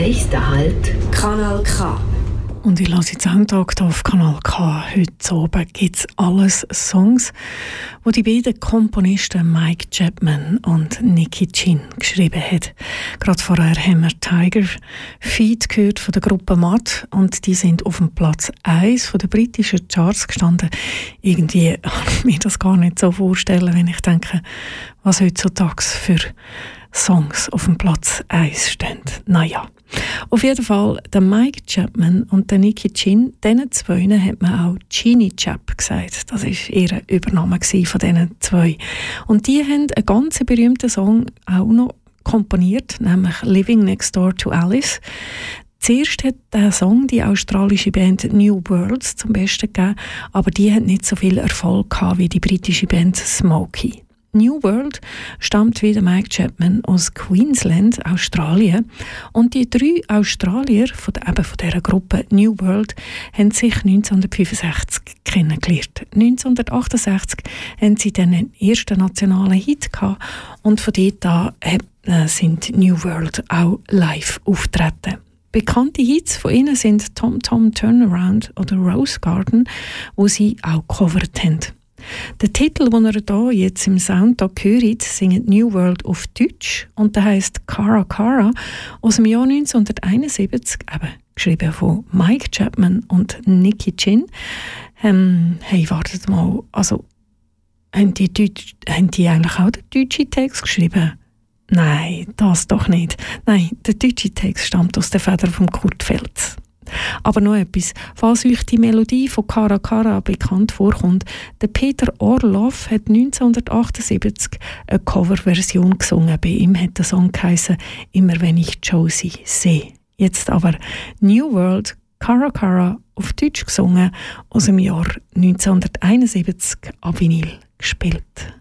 Nächster Halt, Kanal K. Und ich lasse jetzt Soundtag hier auf Kanal K. Heute oben gibt es alles Songs, die die beiden Komponisten Mike Chapman und Nicky Chinn geschrieben haben. Gerade vorher haben wir Tiger Feet gehört von der Gruppe Matt und die sind auf dem Platz 1 der britischen Charts gestanden. Irgendwie kann ich mir das gar nicht so vorstellen, wenn ich denke, was heutzutage für Songs auf dem Platz 1 stehen. Naja. Auf jeden Fall, der Mike Chapman und der Nicky Chinn, diesen zwei hat man auch Chini Chap gesagt. Das war ihr Übername von diesen zwei. Und die haben einen ganz berühmten Song auch noch komponiert, nämlich Living Next Door to Alice. Zuerst hat der Song die australische Band New Worlds zum Besten gegeben, aber die hat nicht so viel Erfolg gehabt wie die britische Band Smokey. New World stammt wie der Mike Chapman aus Queensland, Australien. Und die 3 Australier von dieser Gruppe New World haben sich 1965 kennengelernt. 1968 haben sie dann den ersten nationalen Hit gehabt und von dort an sind New World auch live auftreten. Bekannte Hits von ihnen sind Tom Tom Turnaround oder Rose Garden, wo sie auch gecovert haben. Der Titel, den ihr hier jetzt im Soundtag hört, singt New World auf Deutsch und der heisst Cara Cara aus dem Jahr 1971, eben geschrieben von Mike Chapman und Nicky Chinn. Hey, wartet mal, also haben die eigentlich auch den deutschen Text geschrieben? Nein, das doch nicht. Nein, der deutsche Text stammt aus der Feder von Kurt Feltz. Aber noch etwas, falls euch die Melodie von Cara Cara bekannt vorkommt, der Peter Orloff hat 1978 eine Coverversion gesungen. Bei ihm hat der Song geheissen «Immer wenn ich Josie sehe». Jetzt aber New World, Cara Cara, auf Deutsch gesungen, aus dem Jahr 1971 ab Vinyl gespielt.